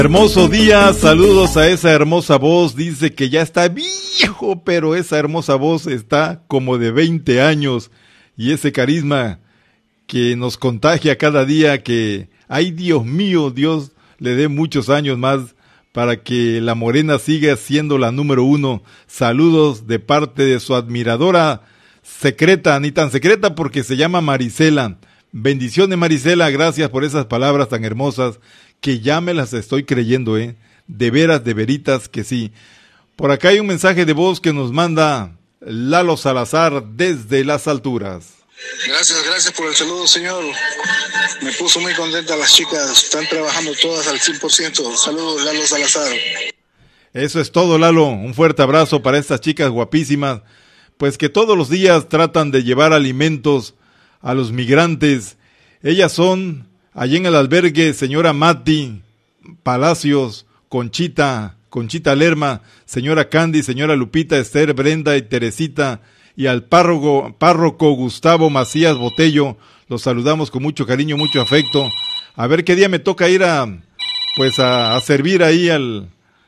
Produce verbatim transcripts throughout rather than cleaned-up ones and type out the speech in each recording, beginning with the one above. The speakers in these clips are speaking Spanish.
Hermoso día, saludos a esa hermosa voz, dice que ya está viejo, pero esa hermosa voz está como de veinte años y ese carisma que nos contagia cada día, que, ay Dios mío, Dios le dé muchos años más para que la morena siga siendo la número uno. Saludos de parte de su admiradora secreta, ni tan secreta porque se llama Marisela. Bendiciones Marisela, gracias por esas palabras tan hermosas que ya me las estoy creyendo, eh, de veras, de veritas que sí. Por acá hay un mensaje de voz que nos manda Lalo Salazar desde las alturas. Gracias, gracias por el saludo, señor. Me puso muy contenta las chicas, están trabajando todas al cien por ciento. Saludos, Lalo Salazar. Eso es todo, Lalo. Un fuerte abrazo para estas chicas guapísimas, pues que todos los días tratan de llevar alimentos a los migrantes. Ellas son, allí en el albergue, señora Mati Palacios, Conchita, Conchita Lerma, señora Candy, señora Lupita, Esther, Brenda y Teresita, y al párroco, párroco Gustavo Macías Botello. Los saludamos con mucho cariño, mucho afecto. A ver qué día me toca ir a, pues a, a servir ahí al,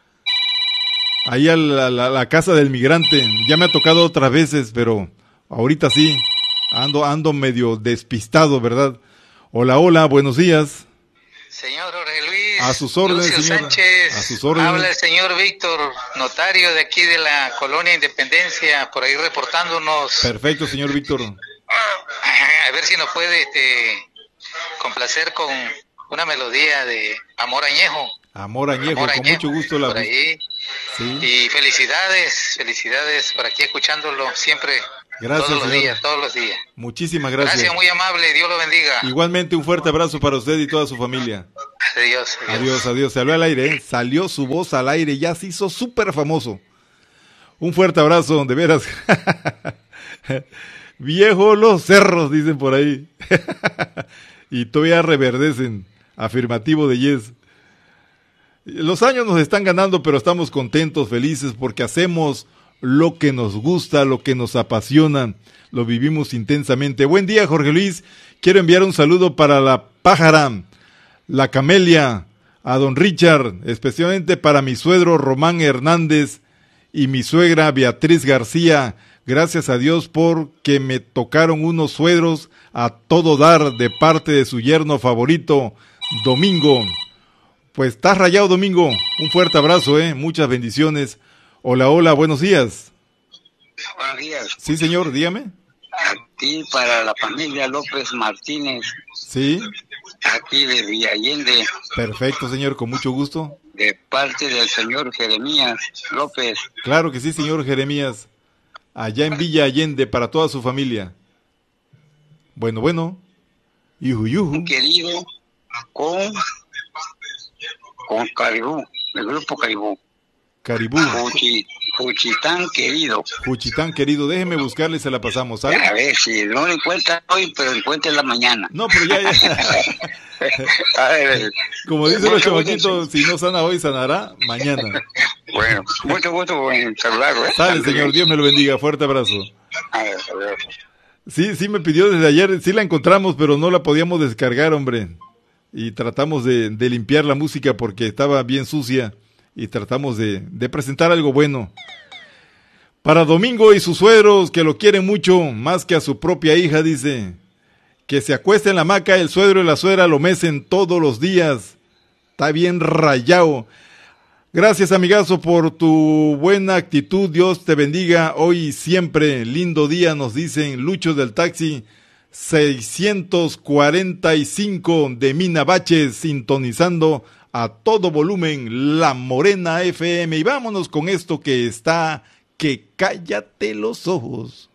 ahí a la, la, la casa del migrante. Ya me ha tocado otras veces, pero ahorita sí, ando, ando medio despistado, ¿verdad? Hola, hola, buenos días. Señor Jorge Luis, a sus órdenes, Lucio señora. Sánchez, a sus órdenes. Habla el señor Víctor, notario de aquí de la Colonia Independencia, por ahí reportándonos. Perfecto, señor Víctor. A ver si nos puede este, complacer con una melodía de Amor Añejo. Amor Añejo, Amor con Añejo, mucho gusto la por ahí. Sí. Y felicidades, felicidades por aquí escuchándolo siempre. Gracias, todos los señor. días, todos los días. Muchísimas gracias. Gracias, muy amable, Dios lo bendiga. Igualmente un fuerte abrazo para usted y toda su familia. Adiós, adiós. Adiós, adiós. Se habló al aire, ¿eh? Salió su voz al aire, ya se hizo súper famoso. Un fuerte abrazo, de veras. Viejo los cerros, dicen por ahí. Y todavía reverdecen. Afirmativo de yes. Los años nos están ganando, pero estamos contentos, felices, porque hacemos lo que nos gusta, lo que nos apasiona, lo vivimos intensamente. Buen día, Jorge Luis. Quiero enviar un saludo para la pájara, la camelia, a don Richard, especialmente para mi suegro Román Hernández y mi suegra Beatriz García. Gracias a Dios porque me tocaron unos suegros a todo dar de parte de su yerno favorito, Domingo. Pues estás rayado, Domingo. Un fuerte abrazo, eh. Muchas bendiciones. Hola, hola, buenos días. Buenos días. Sí, señor, dígame. Aquí para la familia López Martínez. Sí. Aquí de Villa Allende. Perfecto, señor, con mucho gusto. De parte del señor Jeremías López. Claro que sí, señor Jeremías. Allá en Villa Allende, para toda su familia. Bueno, bueno. Yuju, yuju. Querido con, con Caribú, el grupo Caribú. Caribú. Fuchi, Fuchitán querido. Fuchitán querido, déjeme buscarle y se la pasamos, ¿sabe? A ver, si no lo encuentra hoy, pero encuentra en la mañana. No, pero ya, ya. A ver, como dicen los chamaquitos, si no sana hoy, sanará mañana. Bueno, mucho gusto en saludarlo, ¿eh? Sale, señor, Dios me lo bendiga, fuerte abrazo. A ver, a ver. Sí, sí me pidió desde ayer, sí la encontramos, pero no la podíamos descargar, hombre. Y tratamos de, de limpiar la música porque estaba bien sucia. Y tratamos de, de presentar algo bueno. Para Domingo y sus suegros, que lo quieren mucho, más que a su propia hija, dice. Que se acueste en la hamaca, el suegro y la suegra lo mecen todos los días. Está bien rayado. Gracias, amigazo, por tu buena actitud. Dios te bendiga hoy y siempre. Lindo día, nos dicen Lucho del Taxi seiscientos cuarenta y cinco de Minabache, sintonizando a todo volumen La Morena F M. Y vámonos con esto que está, que cállate los ojos.